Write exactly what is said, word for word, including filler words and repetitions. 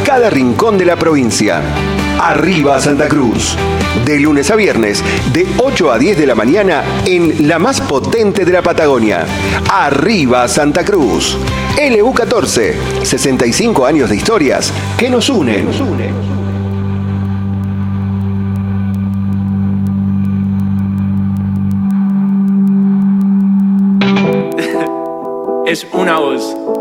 cada rincón de la provincia. Arriba Santa Cruz. De lunes a viernes, de ocho a diez de la mañana, en la más potente de la Patagonia. Arriba Santa Cruz. L U catorce, sesenta y cinco años de historias que nos unen. Es una voz.